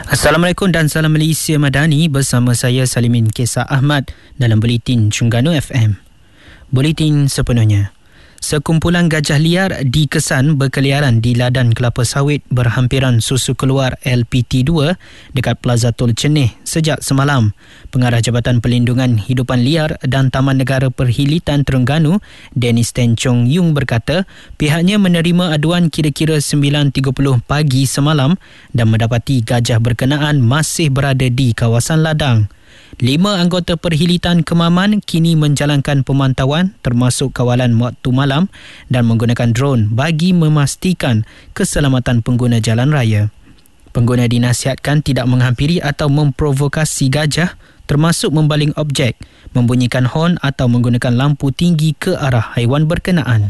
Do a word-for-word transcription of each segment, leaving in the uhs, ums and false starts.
Assalamualaikum dan salam Malaysia Madani, bersama saya Salimin Kesah Ahmad dalam Buletin Terengganu F M. Buletin sepenuhnya. Sekumpulan gajah liar dikesan berkeliaran di ladang kelapa sawit berhampiran Susu Keluar L P T dua dekat Plaza Tol Cenih sejak semalam. Pengarah Jabatan Perlindungan Hidupan Liar dan Taman Negara Perhilitan Terengganu, Dennis Ten Chong Yung berkata pihaknya menerima aduan kira-kira sembilan tiga puluh pagi semalam dan mendapati gajah berkenaan masih berada di kawasan ladang. Lima anggota Perhilitan Kemaman kini menjalankan pemantauan termasuk kawalan waktu malam dan menggunakan drone bagi memastikan keselamatan pengguna jalan raya. Pengguna dinasihatkan tidak menghampiri atau memprovokasi gajah, termasuk membaling objek, membunyikan horn atau menggunakan lampu tinggi ke arah haiwan berkenaan.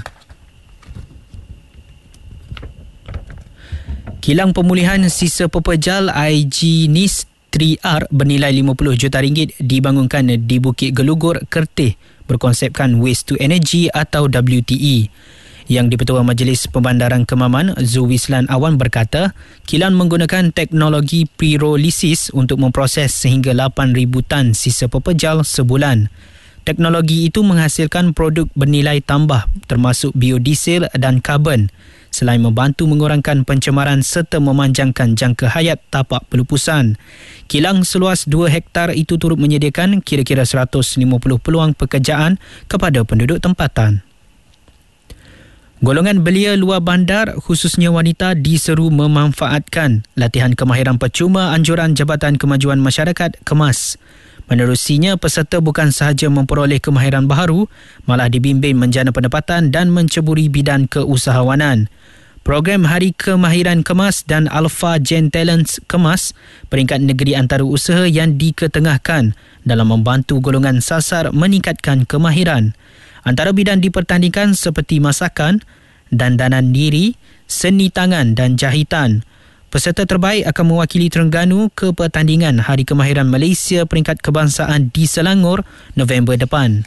Kilang pemulihan sisa pepejal I G N I S tiga R bernilai lima puluh juta ringgit dibangunkan di Bukit Gelugur, Kertih berkonsepkan Waste to Energy atau W T E. Yang di-Pertua Majlis Pembandaran Kemaman, Zuwislan Awan berkata, kilang menggunakan teknologi pirolisis untuk memproses sehingga lapan ribu tan sisa pepejal sebulan. Teknologi itu menghasilkan produk bernilai tambah termasuk biodiesel dan karbon, selain membantu mengurangkan pencemaran serta memanjangkan jangka hayat tapak pelupusan. Kilang seluas dua hektar itu turut menyediakan kira-kira seratus lima puluh peluang pekerjaan kepada penduduk tempatan. Golongan belia luar bandar, khususnya wanita, diseru memanfaatkan latihan kemahiran percuma anjuran Jabatan Kemajuan Masyarakat KEMAS. Menerusinya, peserta bukan sahaja memperoleh kemahiran baharu, malah dibimbing menjana pendapatan dan menceburi bidang keusahawanan. Program Hari Kemahiran KEMAS dan Alpha Gen Talents KEMAS peringkat negeri antarausaha yang diketengahkan dalam membantu golongan sasar meningkatkan kemahiran. Antara bidang dipertandingkan seperti masakan, dandanan diri, seni tangan dan jahitan. Peserta terbaik akan mewakili Terengganu ke pertandingan Hari Kemahiran Malaysia peringkat kebangsaan di Selangor November depan.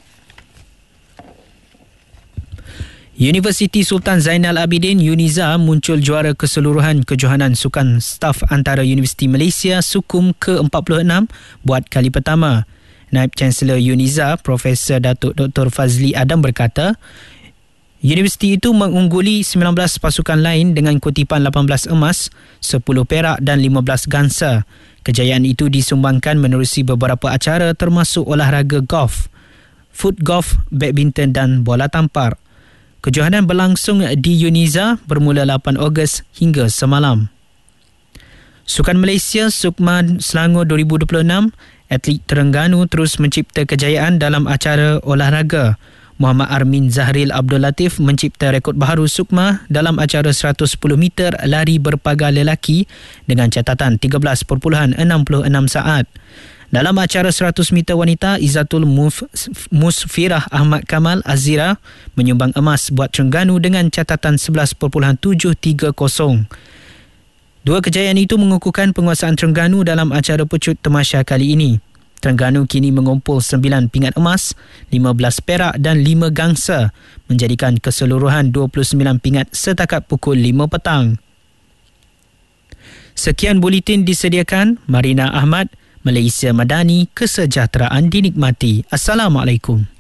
Universiti Sultan Zainal Abidin UNIZA muncul juara keseluruhan kejohanan sukan staf antara Universiti Malaysia Sukum ke empat puluh enam buat kali pertama. Naib Chancellor UNIZA Profesor Datuk Doktor Fazli Adam berkata, universiti itu mengungguli sembilan belas pasukan lain dengan kutipan lapan belas emas, sepuluh perak dan lima belas gangsa. Kejayaan itu disumbangkan menerusi beberapa acara termasuk olahraga golf, foot golf, badminton dan bola tampar. Kejohanan berlangsung di UNIZA bermula lapan Ogos hingga semalam. Sukan Malaysia Sukma Selangor dua ribu dua puluh enam, atlet Terengganu terus mencipta kejayaan dalam acara olahraga. Muhammad Armin Zahril Abdul Latif mencipta rekod baharu Sukma dalam acara seratus sepuluh meter lari berpagar lelaki dengan catatan tiga belas perpuluhan enam enam saat. Dalam acara seratus meter wanita, Izzatul Musfirah Ahmad Kamal Azira menyumbang emas buat Terengganu dengan catatan sebelas perpuluhan tujuh tiga kosong. Dua kejayaan itu mengukuhkan penguasaan Terengganu dalam acara pecut temasya kali ini. Terengganu kini mengumpul sembilan pingat emas, lima belas perak dan lima gangsa, menjadikan keseluruhan dua puluh sembilan pingat setakat pukul lima petang. Sekian buletin disediakan Marina Ahmad, Malaysia Madani, kesejahteraan dinikmati. Assalamualaikum.